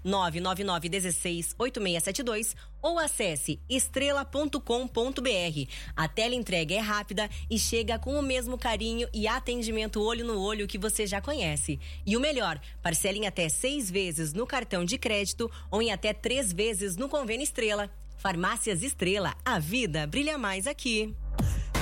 999168672 ou acesse estrela.com.br. A teleentrega é rápida e chega com o mesmo carinho e atendimento olho no olho que você já conhece. E o melhor, parcela em até 6 vezes no cartão de crédito ou em até 3 vezes no convênio Estrela. Farmácias Estrela, a vida brilha mais aqui.